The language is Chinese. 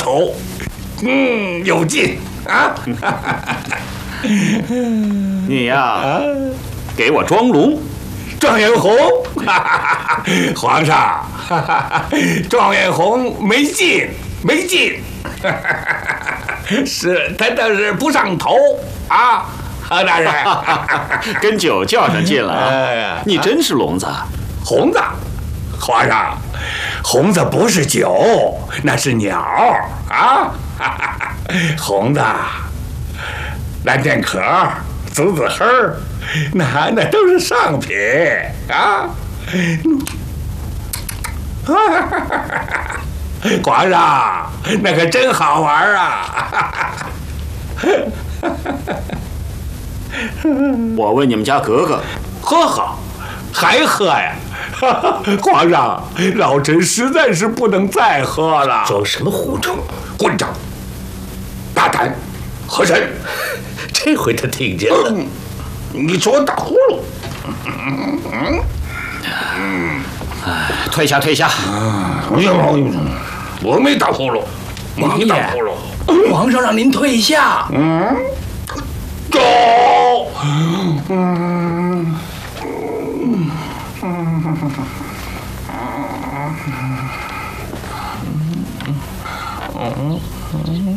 头，有劲啊！ 你呀，给我装聋。 状元红，皇上，状元红没劲，没劲。是他倒是不上头啊，何大人。 跟酒较上劲了啊！你真是聋子？ 红子，皇上，红子不是酒，那是鸟啊！红子，蓝剑壳，紫子黑儿，那都是上品啊！皇上，那可真好玩啊！ 我问你们家格格， 喝好，还喝呀？皇上，老臣实在是不能再喝了。 装什么胡充！ 混账！大胆！和珅， 这回他听见了。 你说我打呼噜。 退下，退下。 我没打呼噜，你打呼噜。 皇上让您退下。 走。